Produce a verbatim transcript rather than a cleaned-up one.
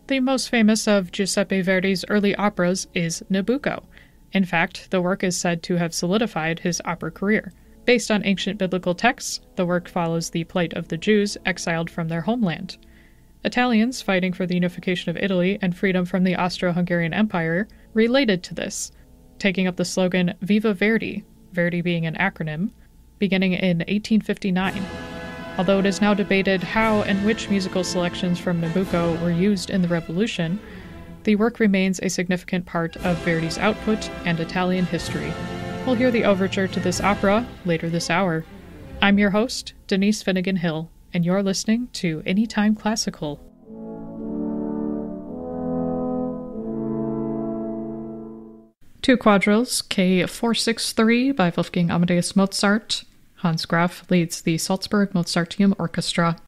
The most famous of Giuseppe Verdi's early operas is Nabucco. In fact, the work is said to have solidified his opera career. Based on ancient biblical texts, the work follows the plight of the Jews exiled from their homeland. Italians fighting for the unification of Italy and freedom from the Austro-Hungarian Empire related to this, taking up the slogan Viva Verdi, Verdi being an acronym, beginning in eighteen fifty-nine. Although it is now debated how and which musical selections from Nabucco were used in the Revolution, the work remains a significant part of Verdi's output and Italian history. We'll hear the overture to this opera later this hour. I'm your host, Denise Finnegan Hill, and you're listening to Anytime Classical. Two quadrilles, K four sixty-three by Wolfgang Amadeus Mozart. Hans Graf leads the Salzburg Mozarteum Orchestra.